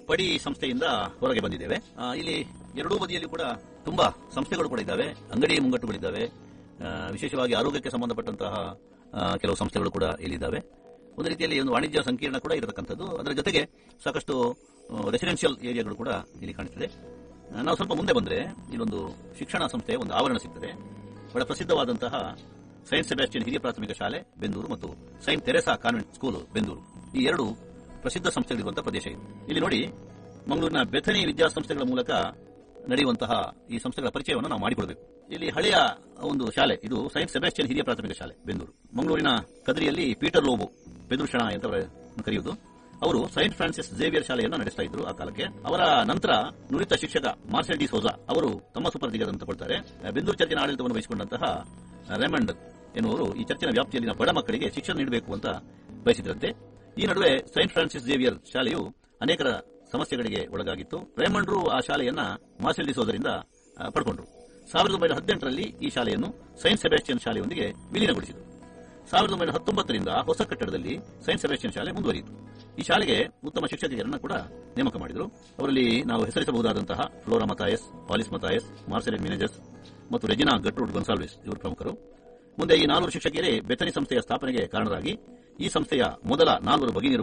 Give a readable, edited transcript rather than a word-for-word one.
ಪಡಿ ಸಂಸ್ಥೆಯಿಂದ ಹೊರಗೆ ಬಂದಿದ್ದೇವೆ. ಇಲ್ಲಿ ಎರಡೂ ಬದಿಯಲ್ಲಿ ಕೂಡ ತುಂಬಾ ಸಂಸ್ಥೆಗಳು ಕೂಡ ಇದ್ದಾವೆ, ಅಂಗಡಿ ಮುಂಗಟ್ಟುಗಳಿದ್ದಾವೆ. ವಿಶೇಷವಾಗಿ ಆರೋಗ್ಯಕ್ಕೆ ಸಂಬಂಧಪಟ್ಟಂತಹ ಕೆಲವು ಸಂಸ್ಥೆಗಳು ಕೂಡ ಇಲ್ಲಿದ್ದಾವೆ. ಒಂದು ರೀತಿಯಲ್ಲಿ ಒಂದು ವಾಣಿಜ್ಯ ಸಂಕೀರ್ಣ ಕೂಡ ಇರತಕ್ಕಂಥದ್ದು. ಅದರ ಜೊತೆಗೆ ಸಾಕಷ್ಟು ರೆಸಿಡೆನ್ಷಿಯಲ್ ಏರಿಯಾಗಳು ಕೂಡ ಇಲ್ಲಿ ಕಾಣಿಸ್ತದೆ. ನಾವು ಸ್ವಲ್ಪ ಮುಂದೆ ಬಂದರೆ ಇಲ್ಲೊಂದು ಶಿಕ್ಷಣ ಸಂಸ್ಥೆಯ ಒಂದು ಆವರಣ ಸಿಗ್ತದೆ. ಬಹಳ ಪ್ರಸಿದ್ಧವಾದಂತಹ ಸೈಂಟ್ ಸೆಬಾಸ್ಟಿಯನ್ ಹಿರಿಯ ಪ್ರಾಥಮಿಕ ಶಾಲೆ ಬೆಂದೂರು ಮತ್ತು Saint Theresa convent school Bendur, ಈ ಎರಡು ಪ್ರಸಿದ್ಧ ಸಂಸ್ಥೆಗಳಿರುವಂತಹ ಪ್ರದೇಶ ಇದೆ. ಇಲ್ಲಿ ನೋಡಿ, ಮಂಗಳೂರಿನ ಬೆಥನಿ ವಿದ್ಯಾಸಂಸ್ಥೆಗಳ ಮೂಲಕ ನಡೆಯುವಂತಹ ಈ ಸಂಸ್ಥೆಗಳ ಪರಿಚಯವನ್ನು ನಾವು ಮಾಡಿಕೊಡಬೇಕು. ಇಲ್ಲಿ ಹಳೆಯ ಒಂದು ಶಾಲೆ, ಇದು ಸೈಂಟ್ ಸೆಬಾಸ್ಟಿಯನ್ ಹಿರಿಯ ಪ್ರಾಥಮಿಕ ಶಾಲೆ ಬೆಂದೂರು. ಮಂಗಳೂರಿನ ಕದ್ರಿಯಲ್ಲಿ ಪೀಟರ್ ಲೋಬೋ, ಬೆದೂರು ಅಂತ ಕರೆಯುವುದು, ಅವರು ಸೈಂಟ್ ಫ್ರಾನ್ಸಿಸ್ ಝೇವಿಯರ್ ಶಾಲೆಯನ್ನು ನಡೆಸ್ತಾ ಇದ್ರು ಆ ಕಾಲಕ್ಕೆ. ಅವರ ನಂತರ ನುರಿತ ಶಿಕ್ಷಕ ಮಾರ್ಸೆಲ್ ಡಿ ಸೋಜಾ ಅವರು ತಮ್ಮ ಸುಪರ್ದಿಗೆ ಕೊಡ್ತಾರೆ. ಬೆಂದೂರು ಚರ್ಚಿನ ಆಡಳಿತವನ್ನು ವಹಿಸಿಕೊಂಡಂತಹ ರೆಮಂಡ್ ಎನ್ನುವರು ಈ ಚರ್ಚಿನ ವ್ಯಾಪ್ತಿಯಲ್ಲಿನ ಬಡ ಮಕ್ಕಳಿಗೆ ಶಿಕ್ಷಣ ನೀಡಬೇಕು ಅಂತ ಬಯಸಿದ್ರಂತೆ. ಈ ನಡುವೆ ಸೈಂಟ್ ಫ್ರಾನ್ಸಿಸ್ ಝೇವಿಯರ್ ಶಾಲೆಯು ಅನೇಕರ ಸಮಸ್ಯೆಗಳಿಗೆ ಒಳಗಾಗಿತ್ತು. ರೇಮಂಡ್ರು ಆ ಶಾಲೆಯನ್ನ ಮಾರ್ಸೆಲ್ ಡಿ ಸೋಜರಿಂದ ಪಡ್ಕೊಂಡ್ರು. 1918ರಲ್ಲಿ ಈ ಶಾಲೆಯನ್ನು ಸೈಂಟ್ ಸೆಬಾಸ್ಟಿಯನ್ ಶಾಲೆಯೊಂದಿಗೆ ವಿಲೀನಗೊಳಿಸಿದರು. 1919ರಿಂದ ಹೊಸ ಕಟ್ಟಡದಲ್ಲಿ ಸೈಂಟ್ ಸೆಬಾಸ್ಟಿಯನ್ ಶಾಲೆ ಮುಂದುವರಿಯಿತು. ಈ ಶಾಲೆಗೆ ಉತ್ತಮ ಶಿಕ್ಷಕಿಯರನ್ನು ಕೂಡ ನೇಮಕ ಮಾಡಿದರು. ಅವರಲ್ಲಿ ನಾವು ಹೆಸರಿಸಬಹುದಾದಂತಹ ಫ್ಲೋರಾ ಮತಾಯಸ್, ಪಾಲಿಸ್ ಮತಾಯಸ್, ಮಾರ್ಸೆಲೆಟ್ ಮಿನೆಜಸ್ ಮತ್ತು ರೆಜಿನಾ ಗಟ್ರೂಡ್ ಗೊನ್ಸಾಲ್ವಿಸ್ ಇವರು ಪ್ರಮುಖರು. ಮುಂದೆ ಈ 4 ಶಿಕ್ಷಕಿಯರೇ ಬೆಥನಿ ಸಂಸ್ಥೆಯ ಸ್ಥಾಪನೆಗೆ ಕಾರಣರಾಗಿ ಈ ಸಂಸ್ಥೆಯ ಮೊದಲ 4 ಭಗಿನಿಯರು